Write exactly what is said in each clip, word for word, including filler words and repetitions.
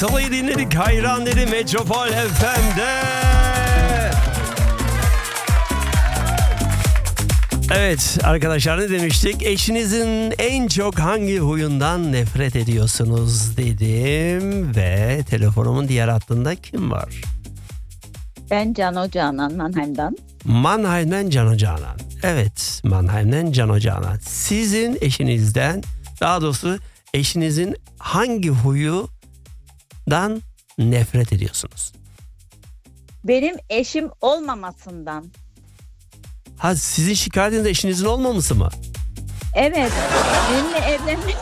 Sıla'yı dinledik. Hayranları Metropol F M'de. Evet arkadaşlar, ne demiştik? Eşinizin en çok hangi huyundan nefret ediyorsunuz dedim. Ve telefonumun diğer hattında kim var? Ben Cano Canan Mannheim'dan. Mannheim'den Cano Canan. Evet, Mannheim'den Cano Canan. Sizin eşinizden, daha doğrusu eşinizin hangi huyundan nefret ediyorsunuz? Benim eşim olmamasından. Ha, sizin şikayetiniz eşinizin olmaması mı? Evet, benimle evlenmek.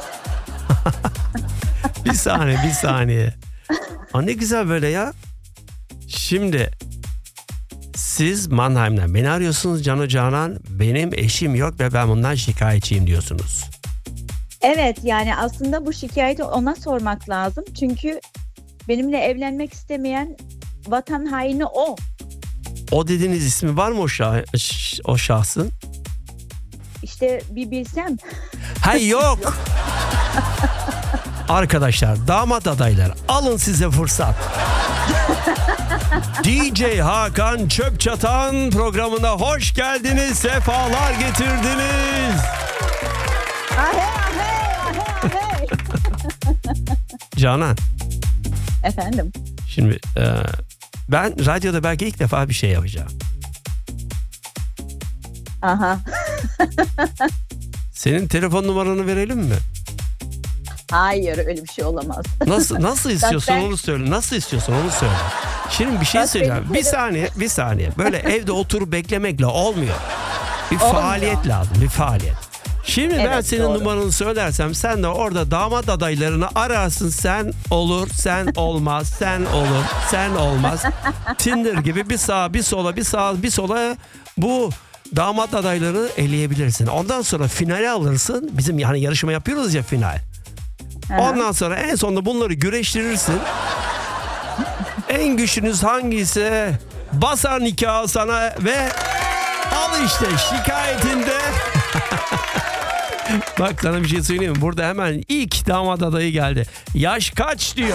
Bir saniye, bir saniye. Aa, ne güzel böyle ya. Şimdi siz Mannheim'den beni arıyorsunuz Cano Canan. Benim eşim yok ve ben bundan şikayetçiyim diyorsunuz. Evet, yani aslında bu şikayeti ona sormak lazım. Çünkü benimle evlenmek istemeyen vatan haini o. O dediğiniz ismi var mı o, şah- o şahsın? İşte bir bilsem. Ha, yok. Arkadaşlar, damat adaylar, alın size fırsat. D J Hakan Çöpçatan programına hoş geldiniz, sefalar getirdiniz. Ahey ahey ahey ahey. Canan, Efendim? şimdi e, ben radyoda belki ilk defa bir şey yapacağım. Aha. Senin telefon numaranı verelim mi? Hayır, öyle bir şey olamaz. Nasıl nasıl istiyorsun ben- onu söyle. Nasıl istiyorsun onu söyle. Şimdi bir şey Bak söyleyeceğim. benim Bir tele- saniye, bir saniye. Böyle evde oturup beklemekle olmuyor. Bir Olmuyor. faaliyet lazım, bir faaliyet. Şimdi ben Evet, senin doğru. numaranı söylersem sen de orada damat adaylarını ararsın. Sen olur, sen olmaz, sen olur, sen olmaz. Tinder gibi bir sağa, bir sola, bir sağa, bir sola bu damat adayları eleyebilirsin. Ondan sonra finale alırsın. Bizim yani yarışma yapıyoruz ya, final. Aha. Ondan sonra en sonunda bunları güreştirirsin. En güçlünüz hangisi basar nikahı sana ve al işte şikayetinde. Bak sana bir şey söyleyeyim mi? Burada hemen ilk damat adayı geldi. Yaş kaç diyor.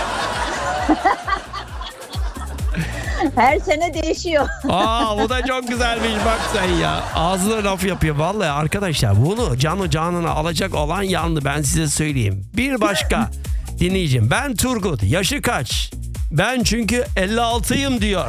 Her sene değişiyor. Aa, bu da çok güzelmiş bak sen ya. Ağzına laf yapıyor. Vallahi arkadaşlar, bunu Cano Canan'a alacak olan yandı, ben size söyleyeyim. Bir başka dinleyicim. Ben Turgut. Yaşı kaç? Ben çünkü elli altıyım diyor.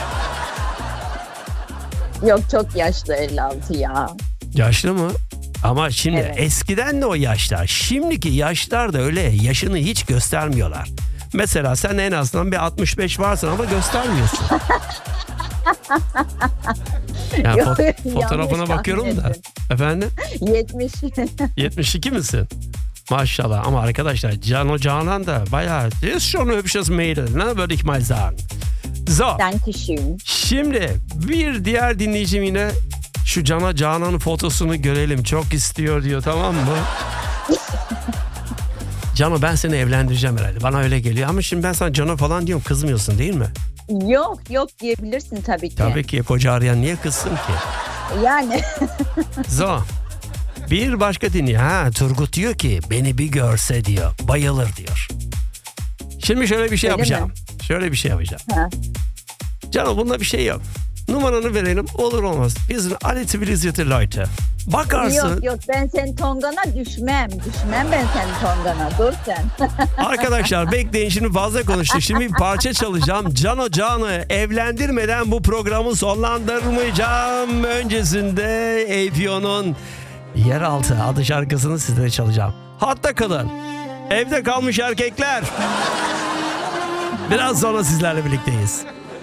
Yok, çok yaşlı elli altı ya. Yaşlı mı? Ama şimdi Evet. eskiden de o yaşlar. Şimdiki yaşlar da öyle yaşını hiç göstermiyorlar. Mesela sen en azından bir altmış beş varsın ama göstermiyorsun. Yani Yok, fo- yanlış fotoğrafına tahmin bakıyorum da. ettim. Efendim? yetmiş. yetmiş iki misin? Maşallah. Ama arkadaşlar Cano Canan da bayağı ist schon hübsches Mädel, ne, würde ich mal sagen. So. Dankeschön. Şimdi bir diğer dinleyicim yine şu Cano Canan'ın fotosunu görelim. Çok istiyor diyor, tamam mı? Cano, ben seni evlendireceğim herhalde. Bana öyle geliyor. Ama şimdi ben sana Cano falan diyorum, kızmıyorsun değil mi? Yok yok diyebilirsin tabii ki. Tabii ki, koca arayan niye kızsın ki? Yani. So. Bir başka dinliyor. Ha, Turgut diyor ki beni bir görse diyor, bayılır diyor. Şimdi şöyle bir şey Öyle yapacağım. mi? Şöyle bir şey yapacağım. Ha. Cano, bunda bir şey yok. Numaranı verelim, olur olmaz. Biz alle zivilisierte Leute. Bakarsın. Yok yok, ben senin tongana düşmem. Düşmem ben senin tongana. Dur sen. Arkadaşlar bekleyin, şimdi fazla konuştuk. Şimdi bir parça çalacağım. Cano Can'ı evlendirmeden bu programı sonlandırmayacağım. Öncesinde A P O'nun Yeraltı adlı şarkısını sizlere çalacağım. Hatta kalın. Evde kalmış erkekler. Biraz sonra sizlerle birlikteyiz.